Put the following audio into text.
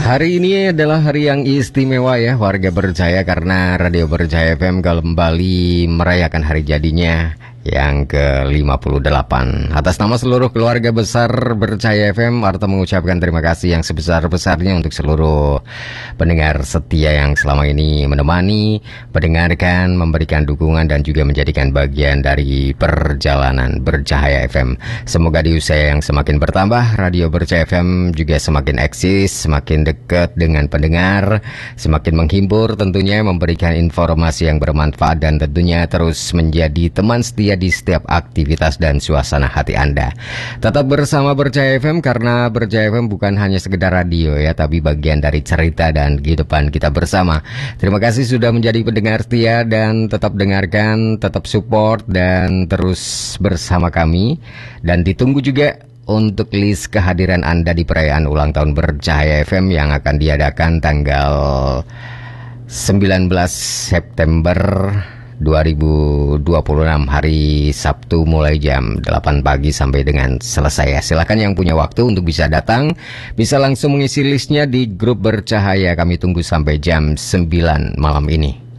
Hari ini adalah hari yang istimewa ya warga Berjaya, karena Radio Berjaya FM kembali merayakan hari jadinya yang ke-58. Atas nama seluruh keluarga besar Berjaya FM, Arta mengucapkan terima kasih yang sebesar-besarnya untuk seluruh pendengar setia yang selama ini menemani, mendengarkan, memberikan dukungan dan juga menjadikan bagian dari perjalanan Berjaya FM. Semoga di usia yang semakin bertambah, Radio Berjaya FM juga semakin eksis, semakin dekat dengan pendengar, semakin menghibur tentunya, memberikan informasi yang bermanfaat dan tentunya terus menjadi teman setia di setiap aktivitas dan suasana hati Anda. Tetap bersama Berjaya FM, karena Berjaya FM bukan hanya sekedar radio ya, tapi bagian dari cerita dan kehidupan kita bersama. Terima kasih sudah menjadi pendengar setia dan tetap dengarkan, tetap support dan terus bersama kami. Dan ditunggu juga untuk list kehadiran Anda di perayaan ulang tahun Berjaya FM yang akan diadakan tanggal 19 September 2026 hari Sabtu mulai jam 8 pagi sampai dengan selesai ya. Silakan yang punya waktu untuk bisa datang, bisa langsung mengisi listnya di grup Bercahaya. Kami tunggu sampai jam 9 malam ini.